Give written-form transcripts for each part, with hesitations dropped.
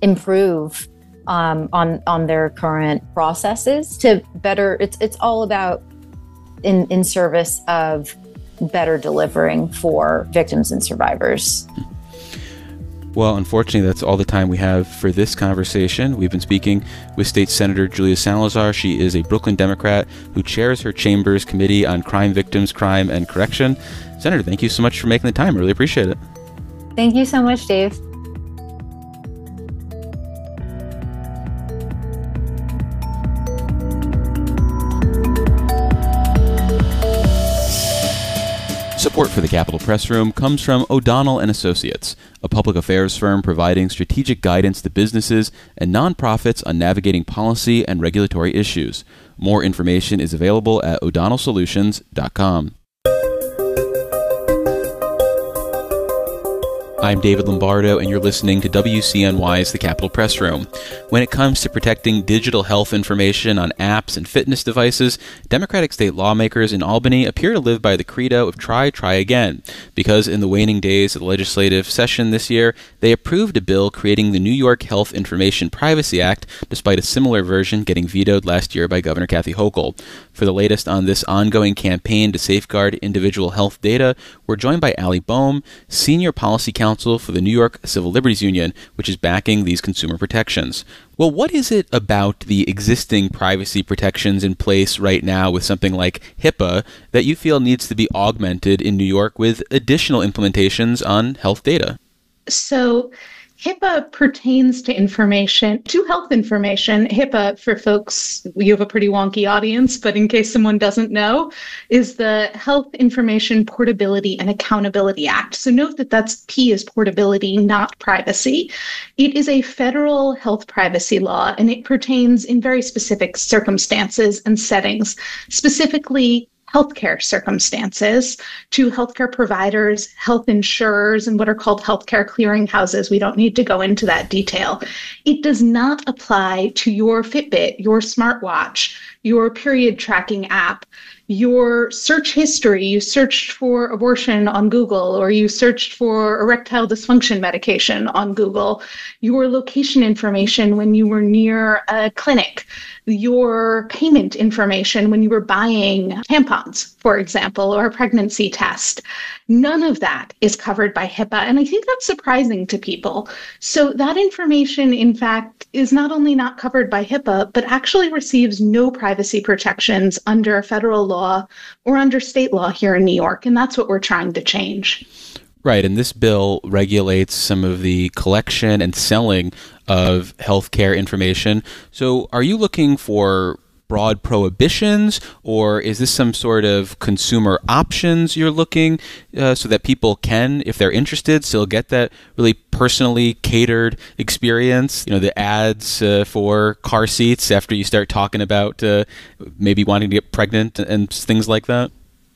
improve on their current processes to better. It's all about in service of better delivering for victims and survivors. Well, unfortunately, that's all the time we have for this conversation. We've been speaking with State Senator Julia Salazar. She is a Brooklyn Democrat who chairs her chamber's Committee on Crime Victims, Crime, and Correction. Senator, thank you so much for making the time. I really appreciate it. Thank you so much, Dave. Support for the Capitol Press Room comes from O'Donnell and Associates, a public affairs firm providing strategic guidance to businesses and nonprofits on navigating policy and regulatory issues. More information is available at o'donnellsolutions.com. I'm David Lombardo, and you're listening to WCNY's The Capitol Press Room. When it comes to protecting digital health information on apps and fitness devices, Democratic state lawmakers in Albany appear to live by the credo of try again, because in the waning days of the legislative session this year, they approved a bill creating the New York Health Information Privacy Act, despite a similar version getting vetoed last year by Governor Kathy Hochul. For the latest on this ongoing campaign to safeguard individual health data, we're joined by Allie Boehm, Senior Policy Counsel for the New York Civil Liberties Union, which is backing these consumer protections. Well, what is it about the existing privacy protections in place right now with something like HIPAA that you feel needs to be augmented in New York with additional implementations on health data? So HIPAA pertains to information, to health information. HIPAA, for folks, you have a pretty wonky audience, but in case someone doesn't know, is the Health Information Portability and Accountability Act. So note that that's P is portability, not privacy. It is a federal health privacy law, and it pertains in very specific circumstances and settings, specifically healthcare circumstances, to healthcare providers, health insurers, and what are called healthcare clearinghouses. We don't need to go into that detail. It does not apply to your Fitbit, your smartwatch, your period tracking app, your search history. You searched for abortion on Google, or you searched for erectile dysfunction medication on Google, your location information when you were near a clinic, your payment information when you were buying tampons, for example, or a pregnancy test. None of that is covered by HIPAA, and I think that's surprising to people. So that information, in fact, is not only not covered by HIPAA, but actually receives no privacy protections under federal law or under state law here in New York, and that's what we're trying to change. Right, and this bill regulates some of the collection and selling of healthcare information. So are you looking for broad prohibitions, or is this some sort of consumer options you're looking so that people can, if they're interested, still get that really personally catered experience? You know, the ads for car seats after you start talking about maybe wanting to get pregnant and things like that?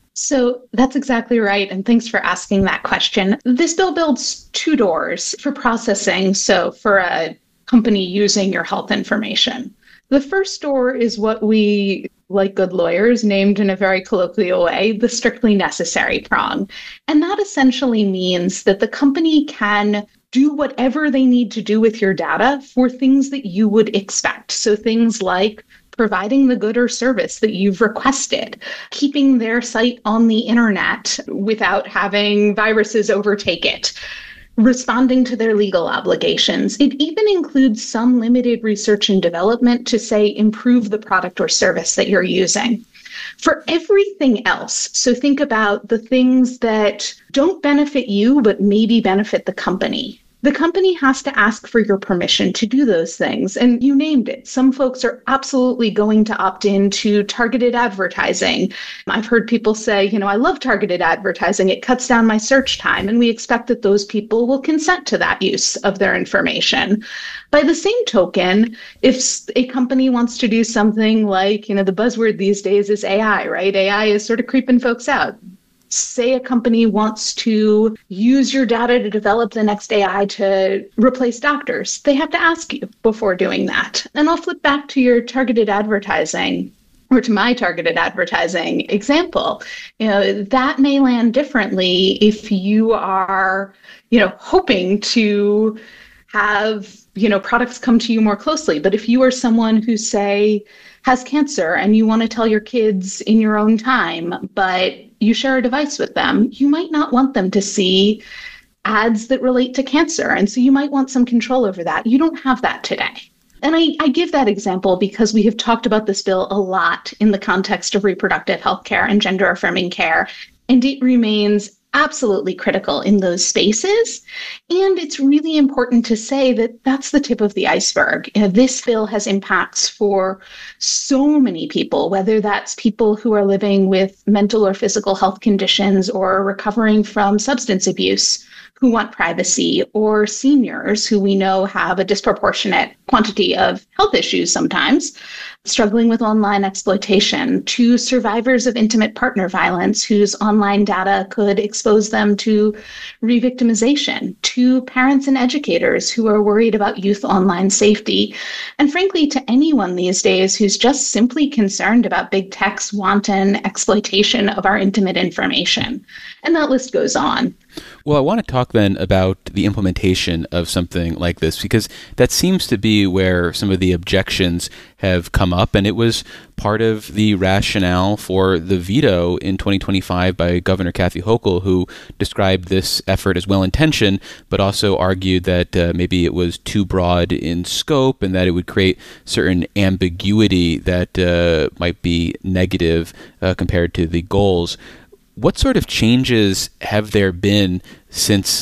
So that's exactly right. And thanks for asking that question. This bill builds two doors for processing. So for a company using your health information. The first door is what we, like good lawyers, named in a very colloquial way, the strictly necessary prong. And that essentially means that the company can do whatever they need to do with your data for things that you would expect. So things like providing the good or service that you've requested, keeping their site on the internet without having viruses overtake it, responding to their legal obligations. It even includes some limited research and development to, say, improve the product or service that you're using. For everything else, so think about the things that don't benefit you, but maybe benefit the company. The company has to ask for your permission to do those things. And you named it. Some folks are absolutely going to opt into targeted advertising. I've heard people say, I love targeted advertising. It cuts down my search time. And we expect that those people will consent to that use of their information. By the same token, if a company wants to do something like, the buzzword these days is AI, right? AI is sort of creeping folks out. Say a company wants to use your data to develop the next AI to replace doctors. They have to ask you before doing that. And I'll flip back to your targeted advertising, or to my targeted advertising example. That may land differently if you are, hoping to have, products come to you more closely. But if you are someone who, say, has cancer and you want to tell your kids in your own time, but you share a device with them, you might not want them to see ads that relate to cancer. And so you might want some control over that. You don't have that today. And I give that example because we have talked about this bill a lot in the context of reproductive health care and gender affirming care. And it remains absolutely critical in those spaces. And it's really important to say that that's the tip of the iceberg. This bill has impacts for so many people, whether that's people who are living with mental or physical health conditions or recovering from substance abuse who want privacy, or seniors who we know have a disproportionate quantity of health issues sometimes, struggling with online exploitation, to survivors of intimate partner violence whose online data could expose them to re-victimization, to parents and educators who are worried about youth online safety, and frankly, to anyone these days who's just simply concerned about big tech's wanton exploitation of our intimate information. And that list goes on. Well, I want to talk then about the implementation of something like this, because that seems to be where some of the objections have come up, and it was part of the rationale for the veto in 2025 by Governor Kathy Hochul, who described this effort as well-intentioned, but also argued that maybe it was too broad in scope and that it would create certain ambiguity that might be negative compared to the goals. What sort of changes have there been since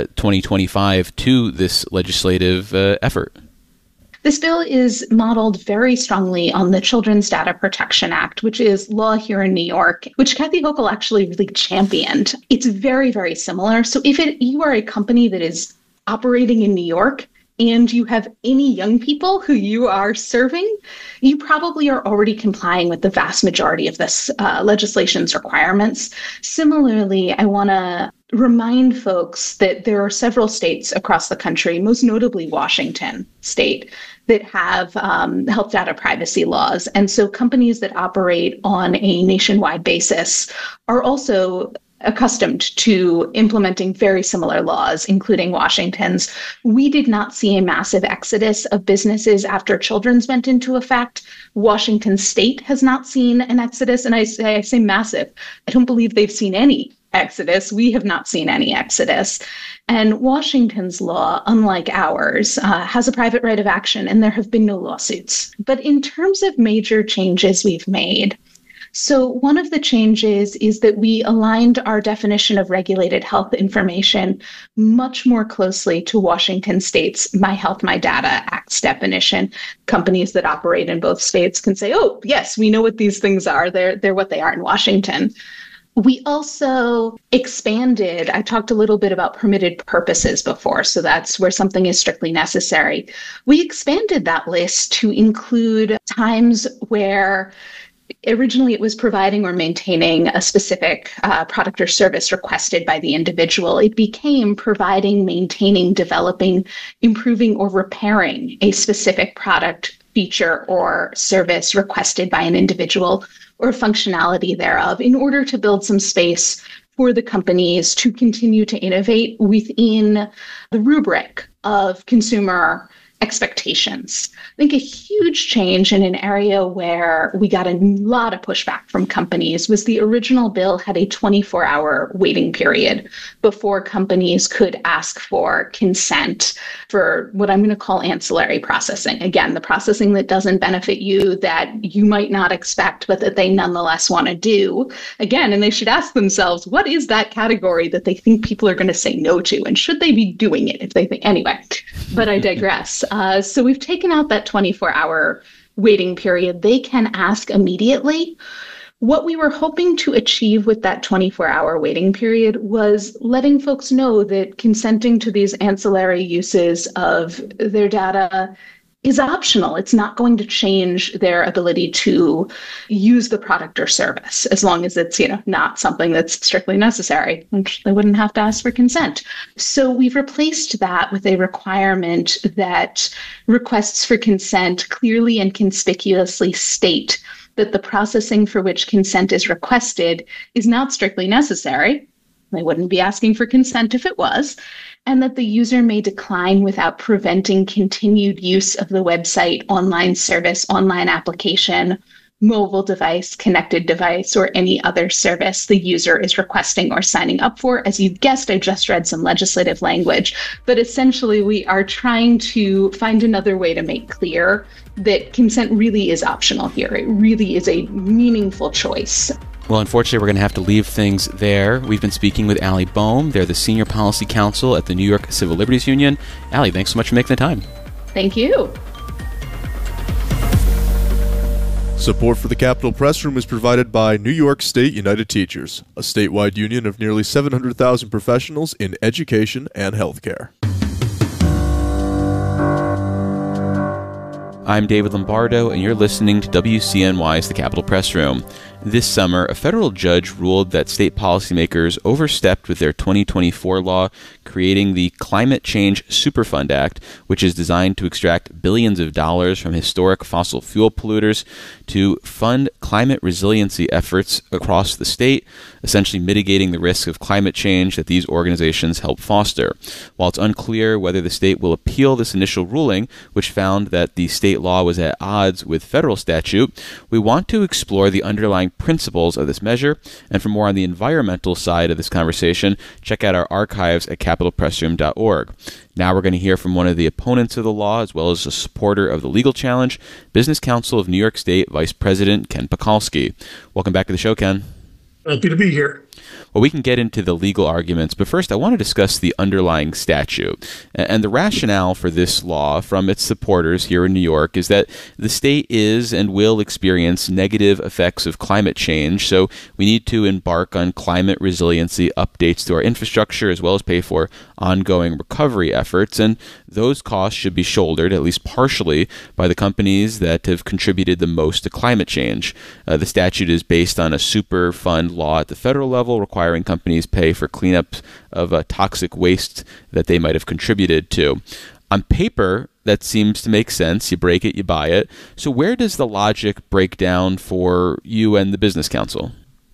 2025 to this legislative effort? This bill is modeled very strongly on the Children's Data Protection Act, which is law here in New York, which Kathy Hochul actually really championed. It's very, very similar. So if you are a company that is operating in New York, and you have any young people who you are serving, you probably are already complying with the vast majority of this legislation's requirements. Similarly, I want to remind folks that there are several states across the country, most notably Washington State, that have health data privacy laws. And so companies that operate on a nationwide basis are also accustomed to implementing very similar laws, including Washington's. We did not see a massive exodus of businesses after Children's went into effect. Washington State has not seen an exodus, and I say massive. I don't believe they've seen any exodus. We have not seen any exodus. And Washington's law, unlike ours, has a private right of action, and there have been no lawsuits. But in terms of major changes we've made, so one of the changes is that we aligned our definition of regulated health information much more closely to Washington State's My Health, My Data Act's definition. Companies that operate in both states can say, oh, yes, we know what these things are. They're what they are in Washington. We also expanded, I talked a little bit about permitted purposes before, so that's where something is strictly necessary. We expanded that list to include times where originally it was providing or maintaining a specific product or service requested by the individual. It became providing, maintaining, developing, improving, or repairing a specific product, feature, or service requested by an individual or functionality thereof in order to build some space for the companies to continue to innovate within the rubric of consumer expectations. I think a huge change in an area where we got a lot of pushback from companies was the original bill had a 24-hour waiting period before companies could ask for consent for what I'm going to call ancillary processing. Again, the processing that doesn't benefit you, that you might not expect, but that they nonetheless want to do. Again, and they should ask themselves, what is that category that they think people are going to say no to? And should they be doing it if they think, anyway, but I digress. So we've taken out that 24-hour waiting period. They can ask immediately. What we were hoping to achieve with that 24-hour waiting period was letting folks know that consenting to these ancillary uses of their data is optional. It's not going to change their ability to use the product or service, as long as it's, not something that's strictly necessary, which they wouldn't have to ask for consent. So we've replaced that with a requirement that requests for consent clearly and conspicuously state that the processing for which consent is requested is not strictly necessary. They wouldn't be asking for consent if it was. and that the user may decline without preventing continued use of the website, online service, online application, mobile device, connected device, or any other service the user is requesting or signing up for. As you guessed, I just read some legislative language, but essentially we are trying to find another way to make clear that consent really is optional here. It really is a meaningful choice. Well, unfortunately, we're going to have to leave things there. We've been speaking with Allie Boehm. They're the Senior Policy Counsel at the New York Civil Liberties Union. Allie, thanks so much for making the time. Thank you. Support for the Capitol Press Room is provided by New York State United Teachers, a statewide union of nearly 700,000 professionals in education and healthcare. I'm David Lombardo, and you're listening to WCNY's The Capitol Press Room. This summer, a federal judge ruled that state policymakers overstepped with their 2024 law, creating the Climate Change Superfund Act, which is designed to extract billions of dollars from historic fossil fuel polluters to fund climate resiliency efforts across the state, essentially mitigating the risk of climate change that these organizations help foster. While it's unclear whether the state will appeal this initial ruling, which found that the state law was at odds with federal statute, we want to explore the underlying principles of this measure. And for more on the environmental side of this conversation, check out our archives at capitolpressroom.org. Now we're going to hear from one of the opponents of the law, as well as a supporter of the legal challenge, Business Council of New York State Vice President Ken Pakulski. Welcome back to the show, Ken. Happy to be here. Well, we can get into the legal arguments, but first I want to discuss the underlying statute. And the rationale for this law from its supporters here in New York is that the state is and will experience negative effects of climate change, so we need to embark on climate resiliency updates to our infrastructure as well as pay for ongoing recovery efforts, and those costs should be shouldered, at least partially, by the companies that have contributed the most to climate change. The statute is based on a Superfund law at the federal level requiring companies pay for cleanup of toxic waste that they might have contributed to. On paper, that seems to make sense. You break it, you buy it. So where does the logic break down for you and the Business Council?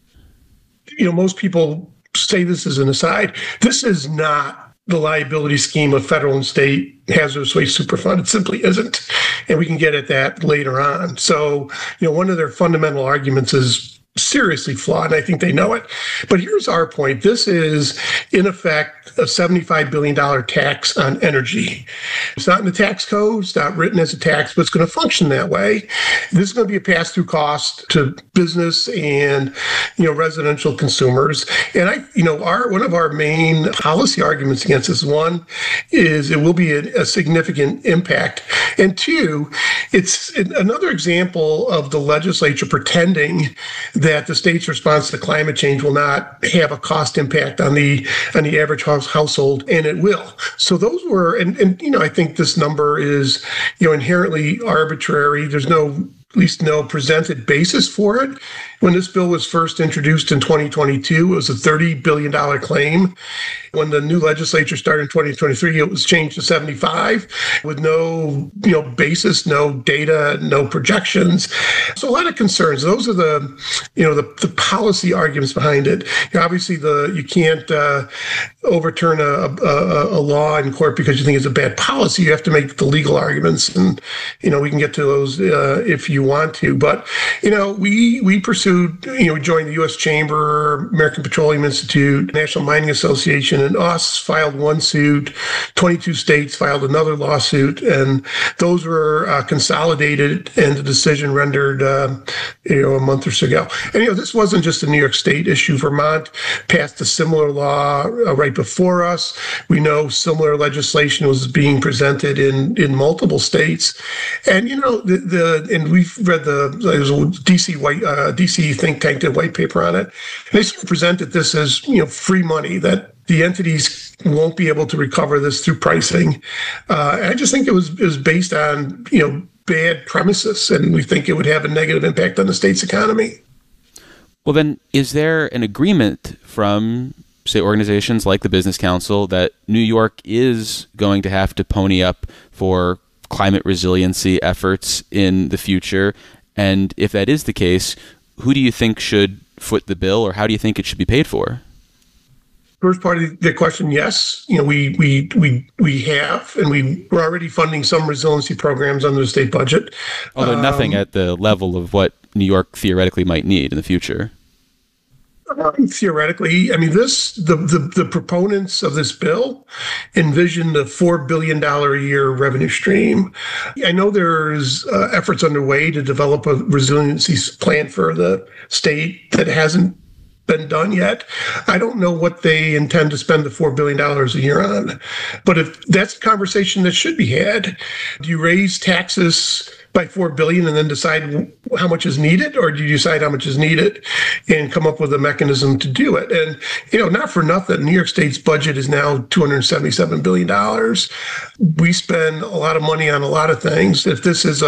Most people say this as an aside. This is not the liability scheme of federal and state hazardous waste superfund. It simply isn't. And we can get at that later on. So, one of their fundamental arguments is seriously flawed, and I think they know it. But here's our point. This is, in effect, a $75 billion tax on energy. It's not in the tax code. It's not written as a tax, but it's going to function that way. This is going to be a pass-through cost to business and, residential consumers. And one of our main policy arguments against this, one, is it will be a significant impact. And two, it's another example of the legislature pretending that the state's response to climate change will not have a cost impact on the average household, and it will. So those were, and I think this number is, inherently arbitrary. There's at least no presented basis for it. When this bill was first introduced in 2022, it was a $30 billion claim. When the new legislature started in 2023, it was changed to 75 with no, basis, no data, no projections. So a lot of concerns. Those are the policy arguments behind it. Obviously, you can't overturn a law in court because you think it's a bad policy. You have to make the legal arguments, and we can get to those if you want to. But we pursued. We joined the U.S. Chamber, American Petroleum Institute, National Mining Association, and us filed one suit. 22 states filed another lawsuit, and those were consolidated and the decision rendered, a month or so ago. And this wasn't just a New York State issue. Vermont passed a similar law right before us. We know similar legislation was being presented in multiple states, and and we've read there's a DC think tank did a white paper on it. And they sort of presented this as, free money, that the entities won't be able to recover this through pricing. And I just think it was based on, bad premises, and we think it would have a negative impact on the state's economy. Well, then, is there an agreement from, say, organizations like the Business Council that New York is going to have to pony up for climate resiliency efforts in the future? And if that is the case, who do you think should foot the bill, or how do you think it should be paid for? First part of the question, yes. We have, and we're already funding some resiliency programs under the state budget. Although nothing at the level of what New York theoretically might need in the future. Theoretically, I mean, the proponents of this bill envisioned a $4 billion a year revenue stream. I know there's efforts underway to develop a resiliency plan for the state that hasn't been done yet. I don't know what they intend to spend the $4 billion a year on. But if that's a conversation that should be had, do you raise taxes by $4 billion and then decide how much is needed, or do you decide how much is needed and come up with a mechanism to do it? And, not for nothing, New York State's budget is now $277 billion. We spend a lot of money on a lot of things. If this is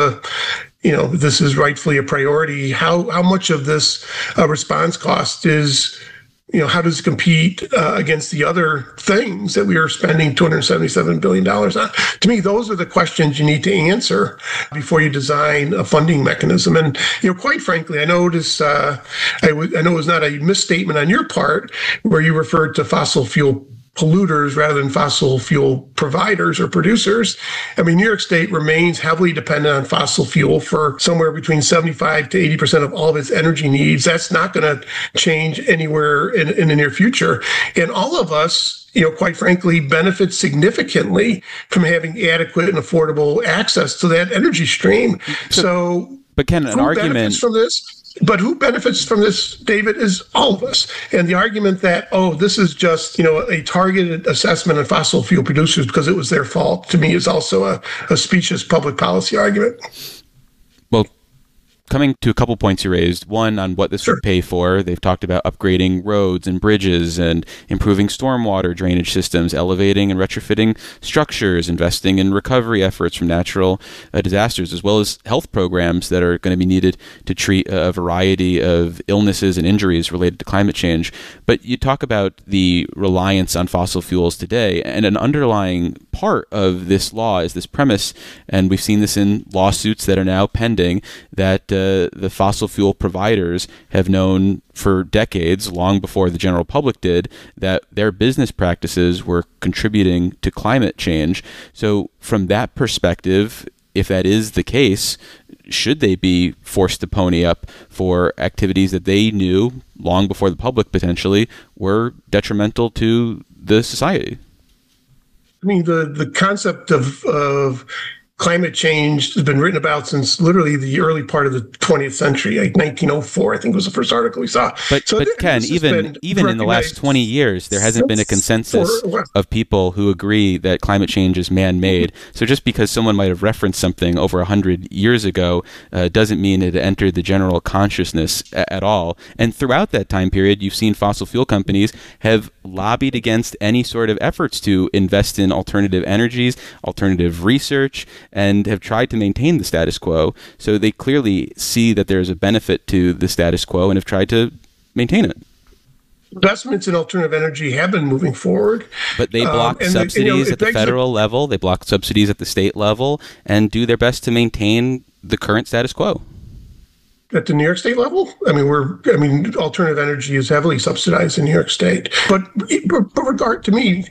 this is rightfully a priority, how much of this response cost is, how does it compete against the other things that we are spending $277 billion on? To me, those are the questions you need to answer before you design a funding mechanism. And, quite frankly, I notice, I know it was not a misstatement on your part where you referred to fossil fuel polluters rather than fossil fuel providers or producers. I mean, New York State remains heavily dependent on fossil fuel for somewhere between 75 to 80% of all of its energy needs. That's not going to change anywhere in the near future. And all of us, quite frankly, benefit significantly from having adequate and affordable access to that energy stream. But Ken, an argument benefits from this? But who benefits from this, David, is all of us. And the argument that, this is just, a targeted assessment of fossil fuel producers because it was their fault, to me, is also a specious public policy argument. Well, coming to a couple points you raised, one on what this would pay for. They've talked about upgrading roads and bridges and improving stormwater drainage systems, elevating and retrofitting structures, investing in recovery efforts from natural disasters, as well as health programs that are going to be needed to treat a variety of illnesses and injuries related to climate change. But you talk about the reliance on fossil fuels today, and an underlying part of this law is this premise, and we've seen this in lawsuits that are now pending, that the fossil fuel providers have known for decades, long before the general public did, that their business practices were contributing to climate change. So from that perspective, if that is the case, should they be forced to pony up for activities that they knew long before the public potentially were detrimental to the society? I mean, the concept of climate change has been written about since literally the early part of the 20th century, like 1904, I think was the first article we saw. But Ken, even in the last 20 years, there hasn't been a consensus of people who agree that climate change is man-made. So just because someone might have referenced something over 100 years ago doesn't mean it entered the general consciousness at all. And throughout that time period, you've seen fossil fuel companies have lobbied against any sort of efforts to invest in alternative energies, alternative research, and have tried to maintain the status quo. So they clearly see that there's a benefit to the status quo and have tried to maintain it. Investments in alternative energy have been moving forward. But they block subsidies at the federal level, they block subsidies at the state level, and do their best to maintain the current status quo. At the New York State level, alternative energy is heavily subsidized in New York State. But regard to me,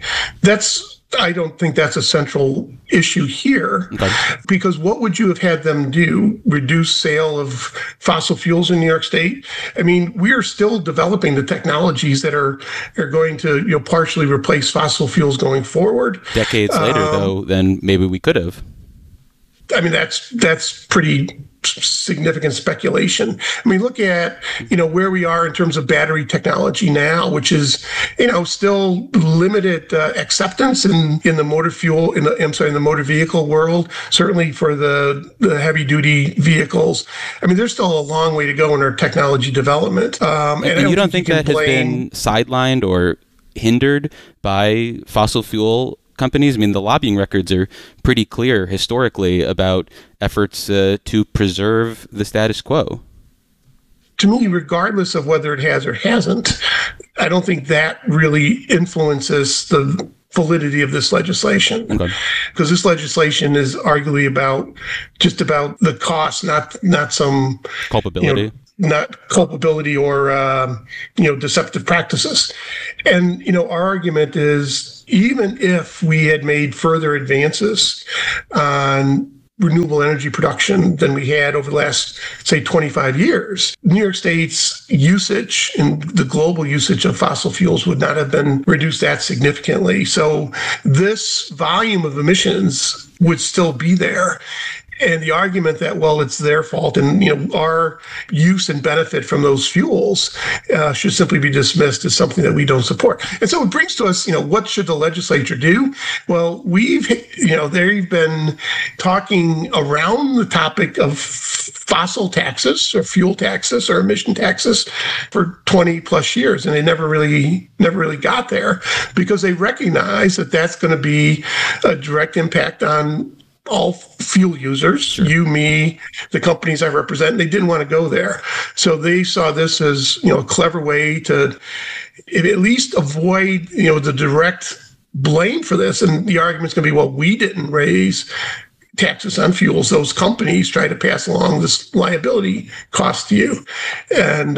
I don't think that's a central issue here. Okay. Because what would you have had them do? Reduce sale of fossil fuels in New York State? I mean, we are still developing the technologies that are going to partially replace fossil fuels going forward. Decades later, though, then maybe we could have. I mean, that's pretty significant speculation. I mean, look at, where we are in terms of battery technology now, which is, still limited acceptance in the motor fuel, in the motor vehicle world, certainly for the heavy duty vehicles. I mean, there's still a long way to go in our technology development. And you don't think that has been sidelined or hindered by fossil fuel companies? I mean, the lobbying records are pretty clear historically about efforts to preserve the status quo. To me, regardless of whether it has or hasn't, I don't think that really influences the validity of this legislation. Okay. Because this legislation is arguably about the cost, not some culpability. not culpability or deceptive practices. And our argument is, even if we had made further advances on renewable energy production than we had over the last, say, 25 years, New York State's usage and the global usage of fossil fuels would not have been reduced that significantly. So this volume of emissions would still be there. And the argument that, well, it's their fault and, our use and benefit from those fuels should simply be dismissed as something that we don't support. And so it brings to us, what should the legislature do? Well, they've been talking around the topic of fossil taxes or fuel taxes or emission taxes for 20 plus years. And they never really got there because they recognize that that's going to be a direct impact on all fuel users, sure. You, me, the companies I represent. They didn't want to go there. So they saw this as, a clever way to at least avoid, the direct blame for this. And the argument's going to be, well, we didn't raise taxes on fuels. Those companies try to pass along this liability cost to you. And,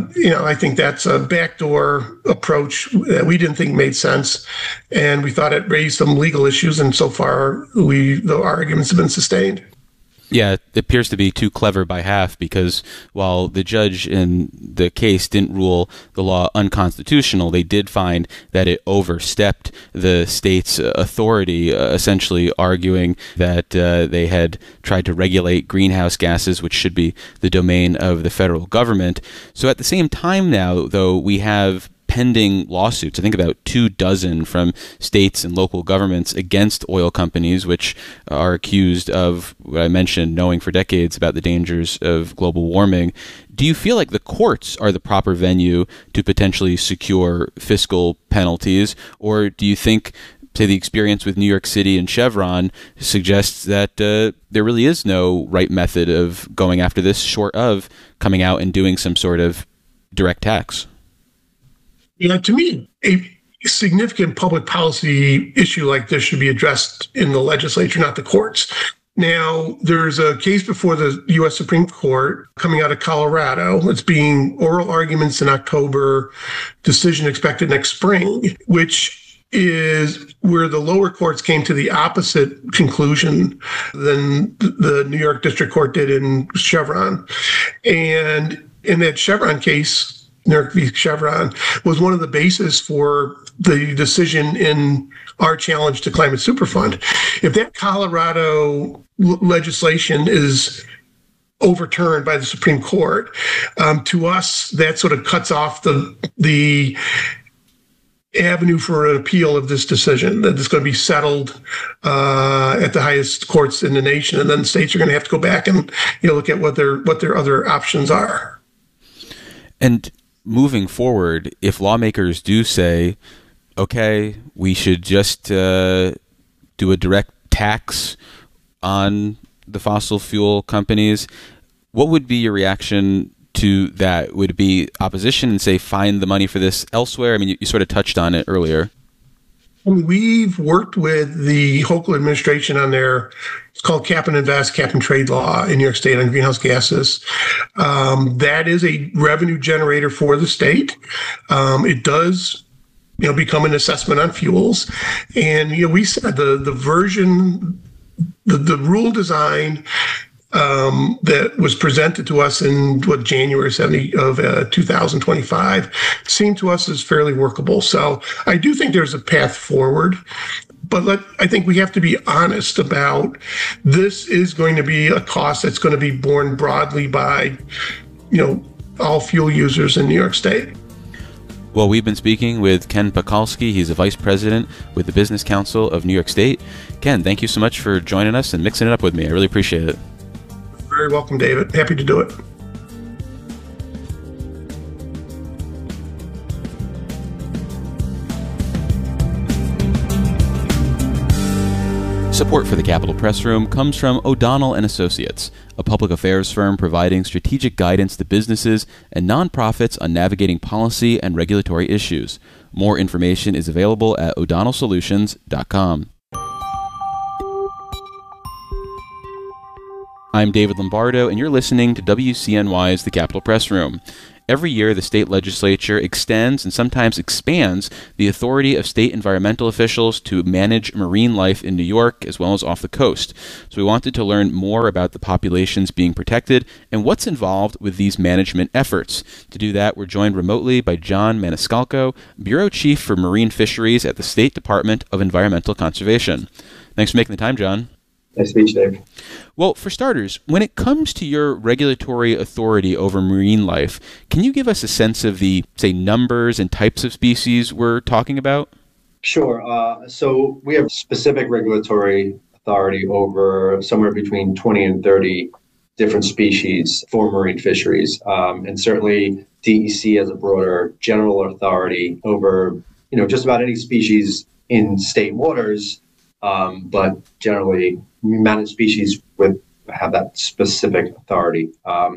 I think that's a backdoor approach that we didn't think made sense. And we thought it raised some legal issues. And so far, the arguments have been sustained. Yeah, it appears to be too clever by half, because while the judge in the case didn't rule the law unconstitutional, they did find that it overstepped the state's authority, essentially arguing that they had tried to regulate greenhouse gases, which should be the domain of the federal government. So at the same time now, though, we have pending lawsuits, I think about 24 from states and local governments against oil companies, which are accused of what I mentioned, knowing for decades about the dangers of global warming. Do you feel like the courts are the proper venue to potentially secure fiscal penalties, or do you think, say, the experience with New York City and Chevron suggests that there really is no right method of going after this short of coming out and doing some sort of direct tax? To me, a significant public policy issue like this should be addressed in the legislature, not the courts. Now, there's a case before the U.S. Supreme Court coming out of Colorado. It's being oral arguments in October, decision expected next spring, which is where the lower courts came to the opposite conclusion than the New York District Court did in Chevron. And in that Chevron case, New York v. Chevron, was one of the bases for the decision in our challenge to Climate Superfund. If that Colorado legislation is overturned by the Supreme Court, to us, that sort of cuts off the avenue for an appeal of this decision, that it's going to be settled at the highest courts in the nation, and then states are going to have to go back and look at what their other options are. And moving forward, if lawmakers do say, okay, we should just do a direct tax on the fossil fuel companies, what would be your reaction to that? Would it be opposition and say, find the money for this elsewhere? I mean, you sort of touched on it earlier. We've worked with the Hochul administration on it's called Cap and Invest, Cap and Trade law in New York State on greenhouse gases. That is a revenue generator for the state. It does, become an assessment on fuels. And, we said the version, the rule design that was presented to us in January 2025 seemed to us as fairly workable. So I do think there's a path forward, but I think we have to be honest about this is going to be a cost that's going to be borne broadly by, all fuel users in New York State. Well, we've been speaking with Ken Pakulski. He's a vice president with the Business Council of New York State. Ken, thank you so much for joining us and mixing it up with me. I really appreciate it. Very welcome, David. Happy to do it. Support for the Capitol Press Room comes from O'Donnell & Associates, a public affairs firm providing strategic guidance to businesses and nonprofits on navigating policy and regulatory issues. More information is available at o'donnellsolutions.com. I'm David Lombardo, and you're listening to WCNY's The Capitol Press Room. Every year, the state legislature extends and sometimes expands the authority of state environmental officials to manage marine life in New York as well as off the coast. So we wanted to learn more about the populations being protected and what's involved with these management efforts. To do that, we're joined remotely by John Maniscalco, Bureau Chief for Marine Fisheries at the State Department of Environmental Conservation. Thanks for making the time, John. Nice to meet you, Dave. Well, for starters, when it comes to your regulatory authority over marine life, can you give us a sense of the, say, numbers and types of species we're talking about? Sure. So we have specific regulatory authority over somewhere between 20 and 30 different species for marine fisheries. And certainly DEC has a broader general authority over, just about any species in state waters. But generally, we manage species have that specific authority.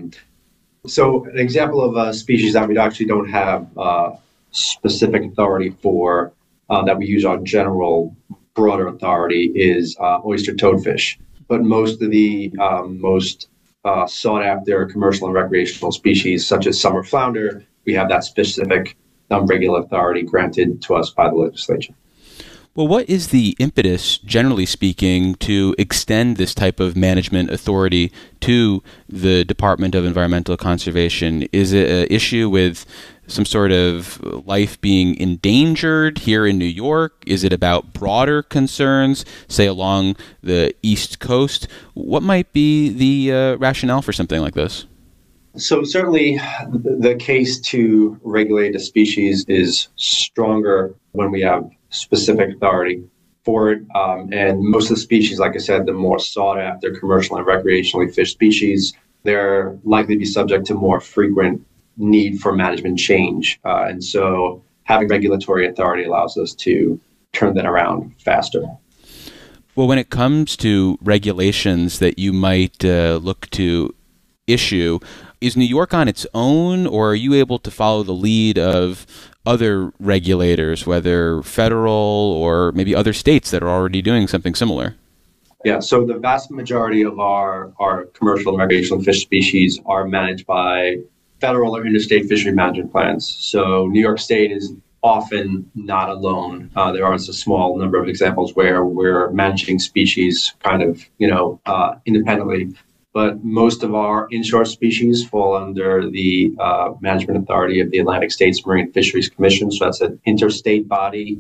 So an example of a species that we actually don't have specific authority for, that we use our general broader authority, is oyster toadfish. But most of the most sought after commercial and recreational species, such as summer flounder, we have that specific regular authority granted to us by the legislature. Well, what is the impetus, generally speaking, to extend this type of management authority to the Department of Environmental Conservation? Is it an issue with some sort of life being endangered here in New York? Is it about broader concerns, say, along the East Coast? What might be the rationale for something like this? So certainly the case to regulate a species is stronger when we have specific authority for it. And most of the species, like I said, the more sought after commercial and recreationally fished species, they're likely to be subject to more frequent need for management change. And so having regulatory authority allows us to turn that around faster. Well, when it comes to regulations that you might look to issue, is New York on its own, or are you able to follow the lead of other regulators, whether federal or maybe other states that are already doing something similar? Yeah, so the vast majority of our commercial and recreational fish species are managed by federal or interstate fishery management plans. So New York State is often not alone. There are a small number of examples where we're managing species kind of, independently. But most of our inshore species fall under the management authority of the Atlantic States Marine Fisheries Commission. So that's an interstate body.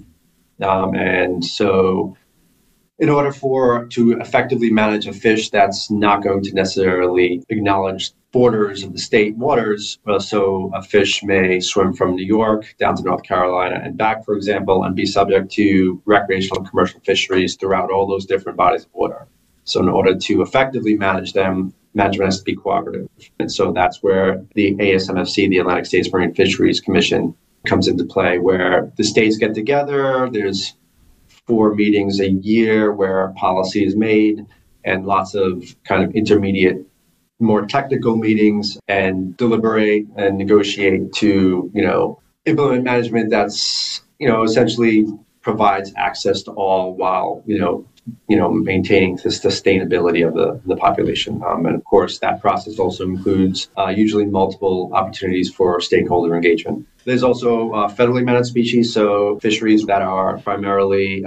And so in order to effectively manage a fish that's not going to necessarily acknowledge borders of the state waters, so a fish may swim from New York down to North Carolina and back, for example, and be subject to recreational and commercial fisheries throughout all those different bodies of water. So in order to effectively manage them, management has to be cooperative. And so that's where the ASMFC, the Atlantic States Marine Fisheries Commission, comes into play, where the states get together. There's 4 meetings a year where policy is made, and lots of kind of intermediate, more technical meetings, and deliberate and negotiate to, implement management that's, essentially provides access to all while, maintaining the sustainability of the population. And of course, that process also includes usually multiple opportunities for stakeholder engagement. There's also federally managed species, so fisheries that are primarily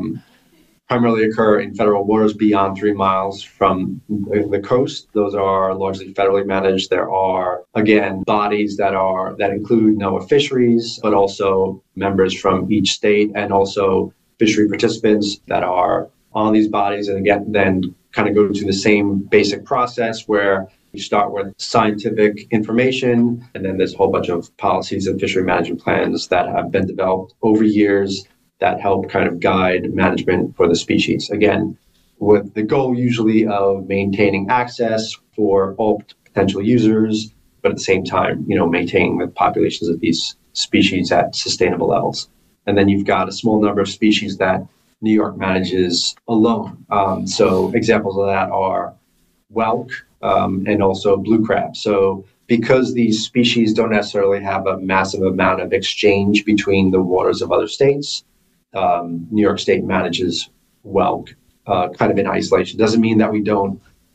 occur in federal waters beyond 3 miles from the coast. Those are largely federally managed. There are, again, bodies that include NOAA fisheries, but also members from each state, and also fishery participants that are on these bodies, and again, then kind of go to the same basic process where you start with scientific information, and then there's a whole bunch of policies and fishery management plans that have been developed over years that help kind of guide management for the species. Again, with the goal usually of maintaining access for all potential users, but at the same time, maintaining the populations of these species at sustainable levels. And then you've got a small number of species that New York manages alone. So examples of that are whelk and also blue crab. So because these species don't necessarily have a massive amount of exchange between the waters of other states, New York State manages whelk kind of in isolation. Doesn't mean that we don't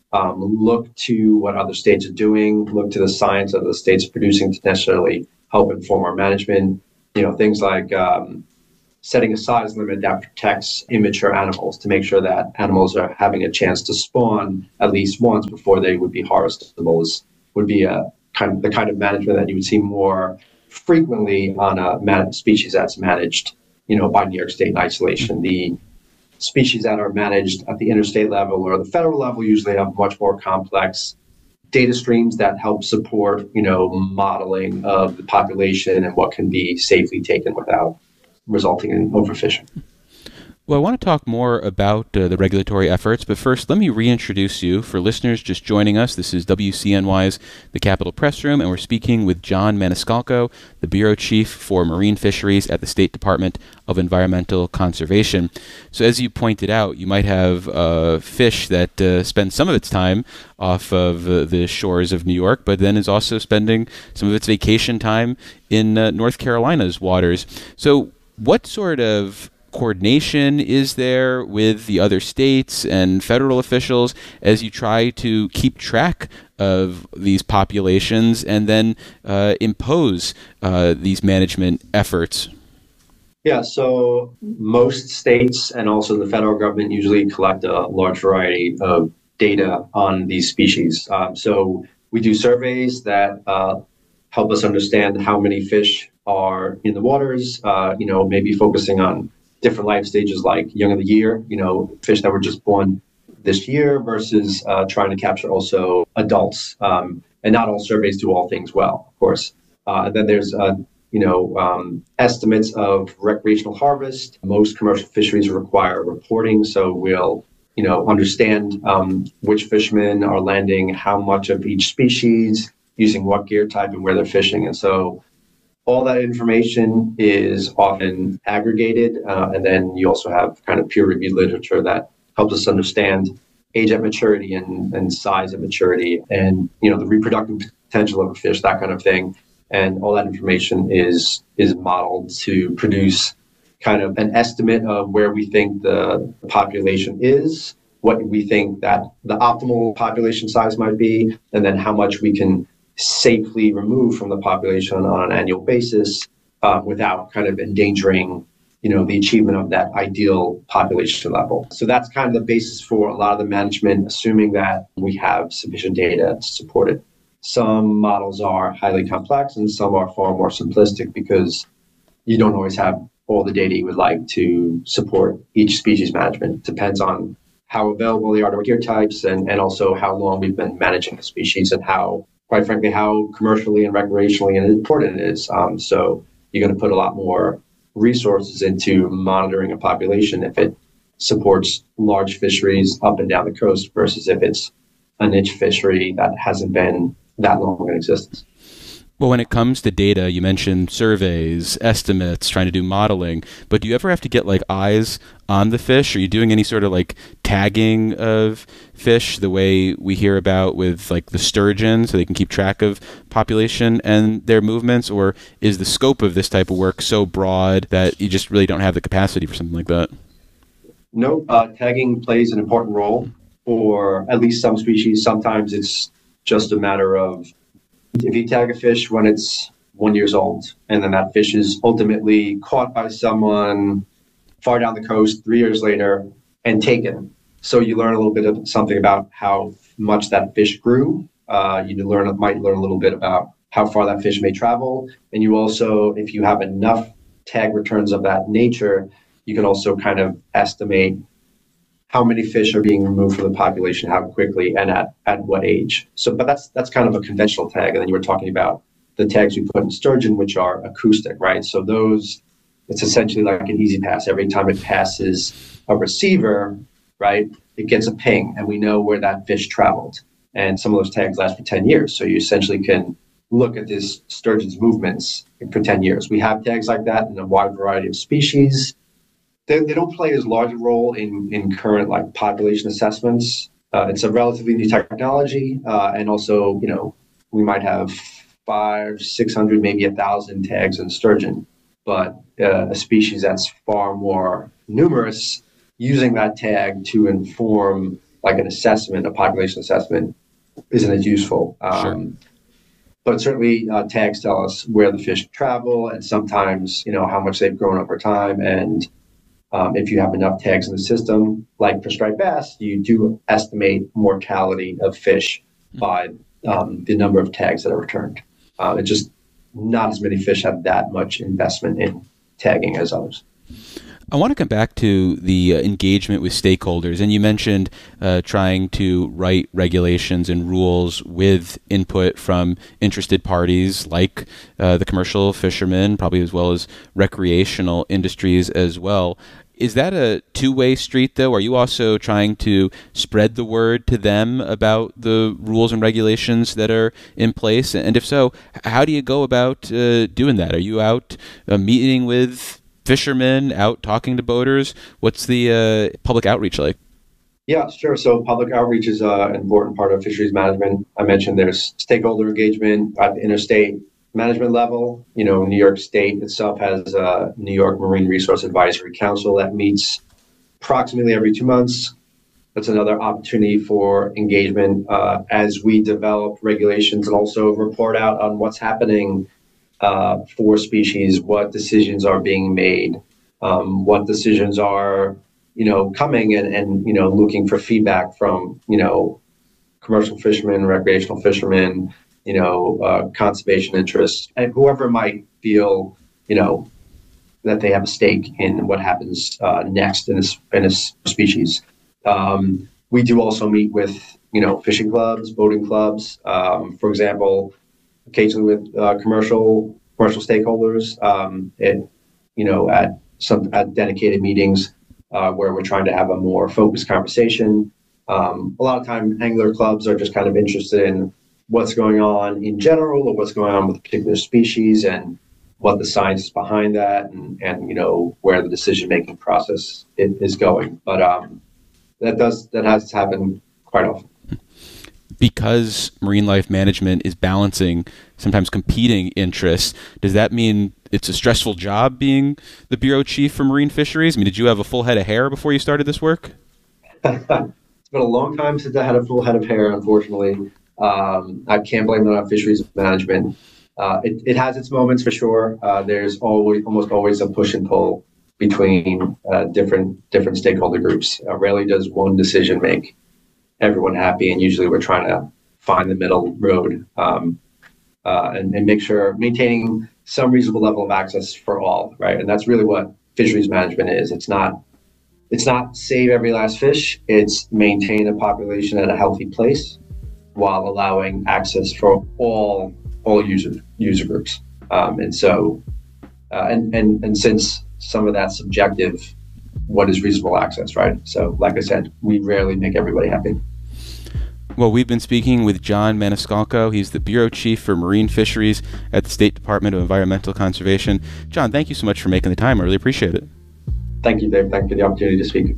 look to what other states are doing, look to the science that the states are producing to necessarily help inform our management. Things like setting a size limit that protects immature animals to make sure that animals are having a chance to spawn at least once before they would be harvestable would be the kind of management that you would see more frequently on a species that's managed, by New York State in isolation. The species that are managed at the interstate level or the federal level usually have much more complex data streams that help support, modeling of the population and what can be safely taken without resulting in overfishing. Well, I want to talk more about the regulatory efforts, but first, let me reintroduce you. For listeners just joining us, this is WCNY's The Capitol Press Room, and we're speaking with John Maniscalco, the Bureau Chief for Marine Fisheries at the State Department of Environmental Conservation. So as you pointed out, you might have fish that spends some of its time off of the shores of New York, but then is also spending some of its vacation time in North Carolina's waters. So what sort of coordination is there with the other states and federal officials as you try to keep track of these populations and then impose these management efforts? Yeah, so most states and also the federal government usually collect a large variety of data on these species. So we do surveys that help us understand how many fish are in the waters, maybe focusing on different life stages like young of the year, fish that were just born this year versus trying to capture also adults. And not all surveys do all things well, of course. And then there's, estimates of recreational harvest. Most commercial fisheries require reporting. So we'll, understand which fishermen are landing how much of each species, using what gear type and where they're fishing. And so all that information is often aggregated, and then you also have kind of peer-reviewed literature that helps us understand age at maturity and size at maturity and, the reproductive potential of a fish, that kind of thing. And all that information is modeled to produce kind of an estimate of where we think the population is, what we think that the optimal population size might be, and then how much we can safely remove from the population on an annual basis without kind of endangering, the achievement of that ideal population level. So that's kind of the basis for a lot of the management, assuming that we have sufficient data to support it. Some models are highly complex and some are far more simplistic because you don't always have all the data you would like to support each species management. It depends on how available they are to our gear types and also how long we've been managing the species and quite frankly, how commercially and recreationally important it is. So you're going to put a lot more resources into monitoring a population if it supports large fisheries up and down the coast versus if it's a niche fishery that hasn't been that long in existence. Well, when it comes to data, you mentioned surveys, estimates, trying to do modeling, but do you ever have to get eyes on the fish? Are you doing any sort of tagging of fish the way we hear about with the sturgeon so they can keep track of population and their movements? Or is the scope of this type of work so broad that you just really don't have the capacity for something like that? No, tagging plays an important role for at least some species. Sometimes it's just a matter of if you tag a fish when it's 1 year old, and then that fish is ultimately caught by someone far down the coast 3 years later and taken. So you learn a little bit of something about how much that fish grew. You might learn a little bit about how far that fish may travel. And you also, if you have enough tag returns of that nature, you can also kind of estimate how many fish are being removed from the population, how quickly, and at what age. So, but that's kind of a conventional tag. And then you were talking about the tags we put in sturgeon, which are acoustic, right? So those, it's essentially like an easy pass. Every time it passes a receiver, right, it gets a ping, and we know where that fish traveled. And some of those tags last for 10 years. So you essentially can look at this sturgeon's movements for 10 years. We have tags like that in a wide variety of species. They don't play as large a role in current population assessments. It's a relatively new technology, and also we might have 500, 600, maybe 1,000 tags in sturgeon, but a species that's far more numerous, using that tag to inform like an assessment, a population assessment, isn't as useful. Sure. But certainly tags tell us where the fish travel and sometimes, how much they've grown over time. And if you have enough tags in the system, like for striped bass, you do estimate mortality of fish by the number of tags that are returned. It's just not as many fish have that much investment in tagging as others. I want to come back to the engagement with stakeholders. And you mentioned trying to write regulations and rules with input from interested parties like the commercial fishermen, probably as well as recreational industries as well. Is that a two-way street, though? Are you also trying to spread the word to them about the rules and regulations that are in place? And if so, how do you go about doing that? Are you out meeting with fishermen, out talking to boaters? What's the public outreach like? Yeah, sure. So public outreach is an important part of fisheries management. I mentioned there's stakeholder engagement at the interstate management level. New York State itself has a New York Marine Resource Advisory Council that meets approximately every 2 months. That's another opportunity for engagement as we develop regulations and also report out on what's happening for species, what decisions are being made, what decisions are, coming and looking for feedback from, commercial fishermen, recreational fishermen, conservation interests, and whoever might feel, that they have a stake in what happens next in this species. We do also meet with, fishing clubs, boating clubs, for example, occasionally with commercial stakeholders, at dedicated meetings where we're trying to have a more focused conversation. A lot of time, angler clubs are just kind of interested in what's going on in general or what's going on with a particular species and what the science is behind that and where the decision-making process is going. But that has happened quite often. Because marine life management is balancing sometimes competing interests, does that mean it's a stressful job being the bureau chief for marine fisheries? I mean, did you have a full head of hair before you started this work? It's been a long time since I had a full head of hair, unfortunately. I can't blame it on fisheries management. It has its moments for sure. There's almost always a push and pull between different stakeholder groups. Rarely does one decision make everyone happy, and usually we're trying to find the middle road and make sure maintaining some reasonable level of access for all, right? And that's really what fisheries management is. It's not save every last fish. It's maintain a population at a healthy place while allowing access for all user groups. And so since some of that's subjective, what is reasonable access, right? So like I said, we rarely make everybody happy. Well, we've been speaking with John Maniscalco. He's the Bureau Chief for Marine Fisheries at the State Department of Environmental Conservation. John, thank you so much for making the time. I really appreciate it. Thank you, Dave. Thank you for the opportunity to speak.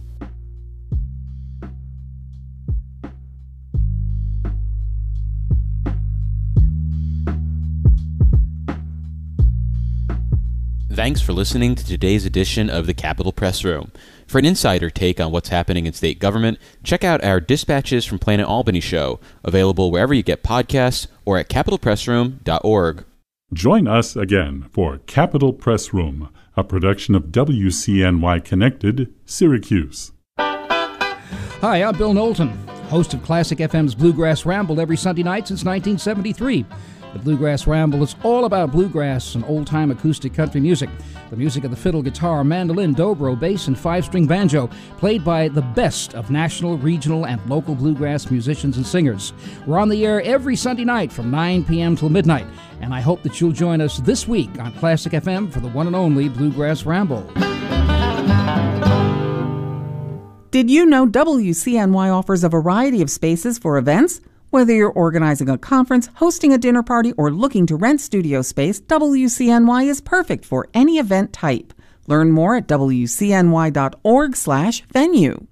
Thanks for listening to today's edition of the Capitol Press Room. For an insider take on what's happening in state government, check out our Dispatches from Planet Albany show, available wherever you get podcasts or at capitolpressroom.org. Join us again for Capitol Press Room, a production of WCNY Connected, Syracuse. Hi, I'm Bill Knowlton, host of Classic FM's Bluegrass Ramble every Sunday night since 1973. The Bluegrass Ramble is all about bluegrass and old-time acoustic country music. The music of the fiddle, guitar, mandolin, dobro, bass, and five-string banjo, played by the best of national, regional, and local bluegrass musicians and singers. We're on the air every Sunday night from 9 p.m. till midnight, and I hope that you'll join us this week on Classic FM for the one and only Bluegrass Ramble. Did you know WCNY offers a variety of spaces for events? Whether you're organizing a conference, hosting a dinner party, or looking to rent studio space, WCNY is perfect for any event type. Learn more at WCNY.org/venue.